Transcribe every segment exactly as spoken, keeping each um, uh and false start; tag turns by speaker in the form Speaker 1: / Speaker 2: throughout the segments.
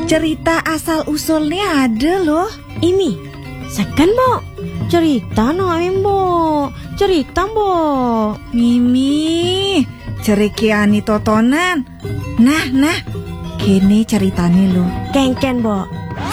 Speaker 1: cerita asal-usulnya ada loh.
Speaker 2: Ini, sekan Bo, cerita no Bo, cerita Bo.
Speaker 1: Mimi, cerikiani totonan. Nah, nah, kini ceritanya lo.
Speaker 2: Ken-ken Bo.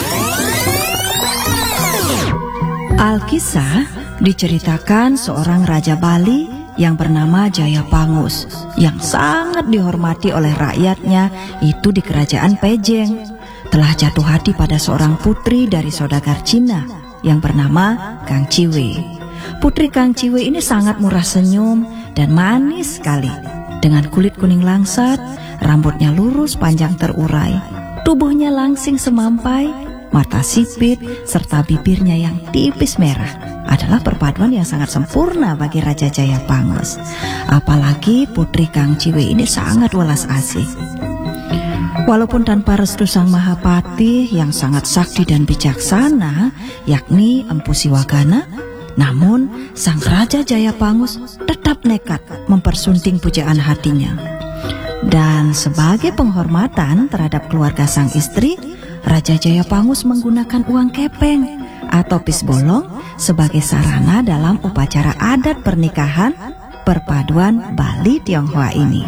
Speaker 3: Alkisah diceritakan seorang Raja Bali yang bernama Jayapangus, yang sangat dihormati oleh rakyatnya itu di kerajaan Pejeng. Telah jatuh hati pada seorang putri dari saudagar Cina yang bernama Kang Ciwe. Putri Kang Ciwe ini sangat murah senyum dan manis sekali. Dengan kulit kuning langsat, rambutnya lurus panjang terurai, tubuhnya langsing semampai, mata sipit, serta bibirnya yang tipis merah adalah perpaduan yang sangat sempurna bagi Raja Jayapangus. Apalagi putri Kang Ciwe ini sangat welas asih. Walaupun tanpa restu Sang Mahapati yang sangat sakti dan bijaksana, yakni Empu Siwagana, namun Sang Raja Jayapangus tetap nekat mempersunting pujaan hatinya. Dan sebagai penghormatan terhadap keluarga sang istri, Raja Jayapangus menggunakan uang kepeng atau pisbolong sebagai sarana dalam upacara adat pernikahan perpaduan Bali Tionghoa ini.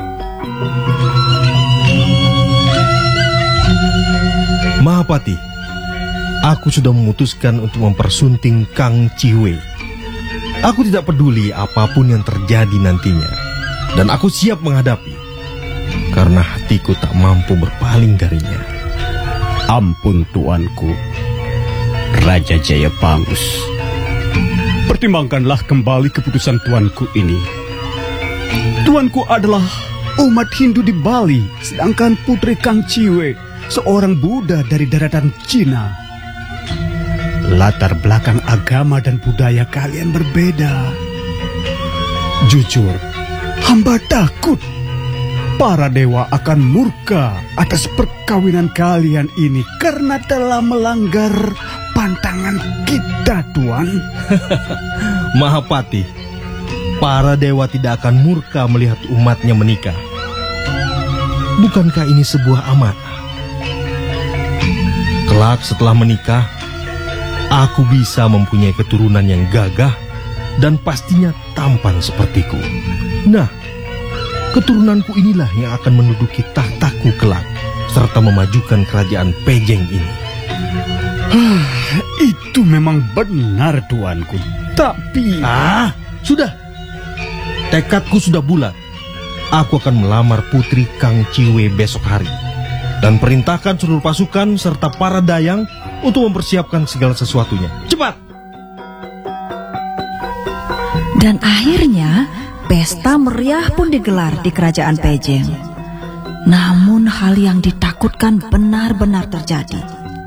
Speaker 4: Mahapati, aku sudah memutuskan untuk mempersunting Kang Ciwe. Aku tidak peduli apapun yang terjadi nantinya, dan aku siap menghadapi, karena hatiku tak mampu berpaling darinya.
Speaker 5: Ampun tuanku, Raja Jayapangus. Pertimbangkanlah kembali keputusan tuanku ini. Tuanku adalah umat Hindu di Bali, sedangkan putri Kang Ciwe seorang Buddha dari daratan Cina. Latar belakang agama dan budaya kalian berbeda. Jujur, hamba takut para dewa akan murka atas perkawinan kalian ini karena telah melanggar pantangan kita, Tuan.
Speaker 4: Mahapati, para dewa tidak akan murka melihat umatnya menikah. Bukankah ini sebuah amanah? Kelak setelah menikah, aku bisa mempunyai keturunan yang gagah dan pastinya tampan sepertiku. Nah, keturunanku inilah yang akan menduduki tahtaku kelak, serta memajukan kerajaan Pejeng ini.
Speaker 5: Itu memang benar, tuanku. Tapi...
Speaker 4: Ah, sudah. Tekadku sudah bulat. Aku akan melamar putri Kang Ciwe besok hari, dan perintahkan seluruh pasukan serta para dayang untuk mempersiapkan segala sesuatunya. Cepat!
Speaker 3: Dan akhirnya pesta meriah pun digelar di kerajaan Pejeng. Namun hal yang ditakutkan benar-benar terjadi.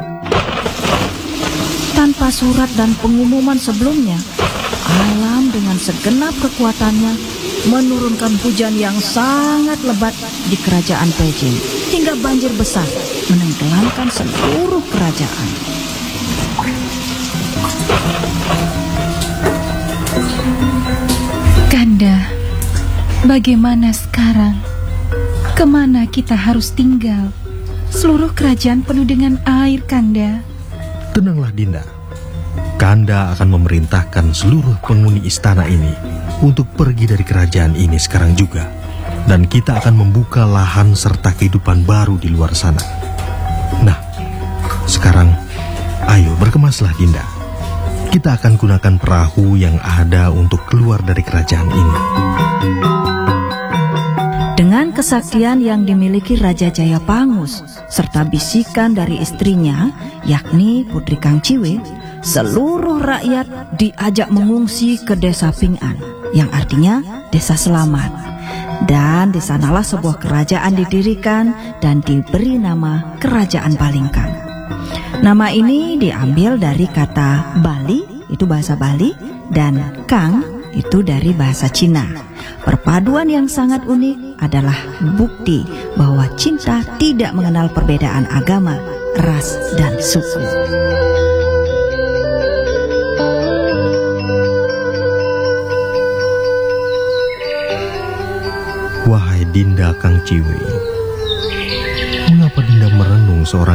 Speaker 3: Tanpa surat dan pengumuman sebelumnya, alam dengan segenap kekuatannya menurunkan hujan yang sangat lebat di kerajaan Pejeng, hingga banjir besar menenggelamkan seluruh kerajaan.
Speaker 6: Kanda, bagaimana sekarang? Kemana kita harus tinggal? Seluruh kerajaan penuh dengan air, Kanda.
Speaker 4: Tenanglah Dinda. Kanda akan memerintahkan seluruh penghuni istana ini untuk pergi dari kerajaan ini sekarang juga. Dan kita akan membuka lahan serta kehidupan baru di luar sana. Nah, sekarang ayo berkemaslah Dinda. Kita akan gunakan perahu yang ada untuk keluar dari kerajaan ini.
Speaker 3: Dengan kesaktian yang dimiliki Raja Jayapangus serta bisikan dari istrinya, yakni Putri Kang Ciwe, seluruh rakyat diajak mengungsi ke desa Ping'an, yang artinya desa selamat. Dan di sanalah sebuah kerajaan didirikan dan diberi nama Kerajaan Balingkang. Nama ini diambil dari kata Bali, itu bahasa Bali, dan Kang itu dari bahasa Cina. Perpaduan yang sangat unik adalah bukti bahwa cinta tidak mengenal perbedaan agama, ras, dan suku.
Speaker 4: Wahai Dinda Kang Ciwe, mengapa Dinda merenung seorang